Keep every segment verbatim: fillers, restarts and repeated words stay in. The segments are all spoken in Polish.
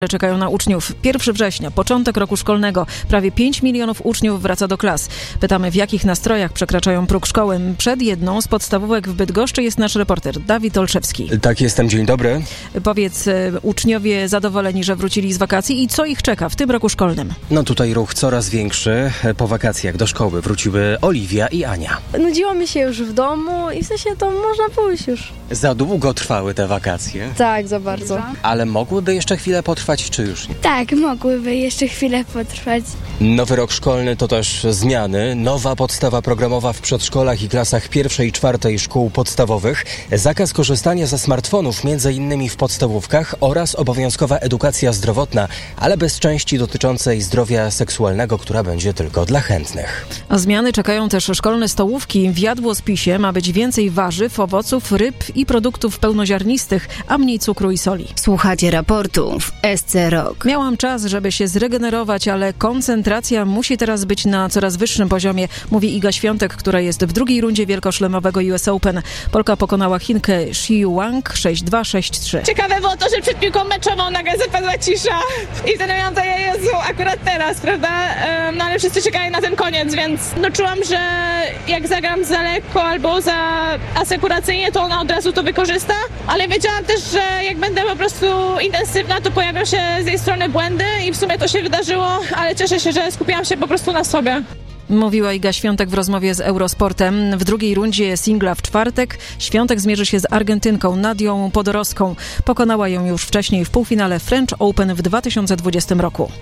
Czekają na uczniów. pierwszego września, początek roku szkolnego. Prawie pięć milionów uczniów wraca do klas. Pytamy, w jakich nastrojach przekraczają próg szkoły. Przed jedną z podstawówek w Bydgoszczy jest nasz reporter Dawid Olszewski. Tak, jestem. Dzień dobry. Powiedz, uczniowie zadowoleni, że wrócili z wakacji i co ich czeka w tym roku szkolnym? No tutaj ruch coraz większy. Po wakacjach do szkoły wróciły Oliwia i Ania. Nudziło mi się już w domu i w sensie to można pójść już. Za długo trwały te wakacje? Tak, za bardzo. Ale mogłyby jeszcze chwilę potrwać, czy już nie? Tak, mogłyby jeszcze chwilę potrwać. Nowy rok szkolny to też zmiany. Nowa podstawa programowa w przedszkolach i klasach pierwszej i czwartej szkół podstawowych. Zakaz korzystania ze smartfonów, między innymi w podstawówkach, oraz obowiązkowa edukacja zdrowotna, ale bez części dotyczącej zdrowia seksualnego, która będzie tylko dla chętnych. A zmiany czekają też szkolne stołówki. W jadłospisie ma być więcej warzyw, owoców, ryb i produktów pełnoziarnistych, a mniej cukru i soli. Słuchacie raportu w S C Rock. Miałam czas, żeby się zregenerować, ale koncentracja musi teraz być na coraz wyższym poziomie, mówi Iga Świątek, która jest w drugiej rundzie wielkoszlemowego U S Open. Polka pokonała Chinkę Shi Wang sześć dwa sześć trzy. Ciekawe było to, że przed piłką meczową nagle zapadła cisza i wtedy miałam to, Jezu, akurat teraz, prawda? No ale wszyscy czekali na ten koniec, więc no czułam, że jak zagram za lekko albo za asekuracyjnie, to ona od razu to wykorzysta, ale wiedziałam też, że jak będę po prostu intensywna, to pojawią się z jej strony błędy i w sumie to się wydarzyło, ale cieszę się, że skupiłam się po prostu na sobie. Mówiła Iga Świątek w rozmowie z Eurosportem. W drugiej rundzie singla w czwartek Świątek zmierzy się z Argentynką Nadią Podoroską. Pokonała ją już wcześniej w półfinale French Open w dwa tysiące dwudziestym roku.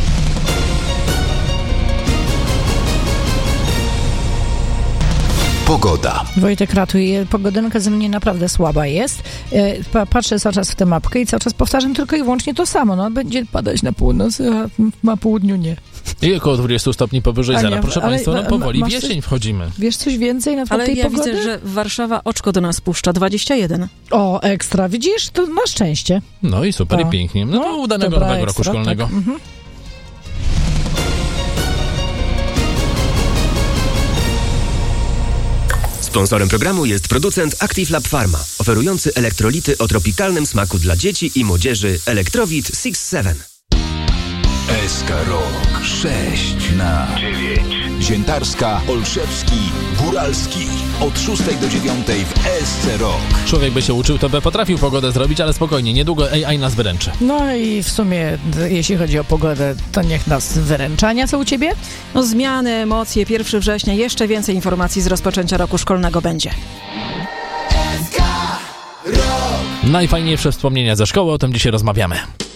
Pogoda. Wojtek ratuje. Pogodenka ze mnie naprawdę słaba jest. Patrzę cały czas w tę mapkę i cały czas powtarzam tylko i wyłącznie to samo. No, będzie padać na północy, a na południu nie. I około dwudziestu stopni powyżej Ania, zera. Proszę ale, Państwa, no powoli w coś, jesień wchodzimy. Wiesz coś więcej na temat ale tej ja pogody? widzę, że Warszawa oczko do nas puszcza. dwadzieścia jeden. O, ekstra. Widzisz? To masz szczęście. No i super, o. i pięknie. No to no, udanego dobra, nowego ekstra, roku szkolnego. Tak. Mhm. Sponsorem programu jest producent Active Lab Pharma, oferujący elektrolity o tropikalnym smaku dla dzieci i młodzieży Elektrowit sześć siedem. S K Rock sześć na dziewięć. Ziętarska, Olszewski, Góralski. Od szóstej do dziewiątej w S C Rock. Człowiek by się uczył, to by potrafił pogodę zrobić, ale spokojnie, niedługo A I nas wyręczy. No i w sumie, jeśli chodzi o pogodę, to niech nas wyręczania. Co u ciebie? No zmiany, emocje, pierwszego września. Jeszcze więcej informacji z rozpoczęcia roku szkolnego będzie. Najfajniejsze wspomnienia ze szkoły, o tym dzisiaj rozmawiamy.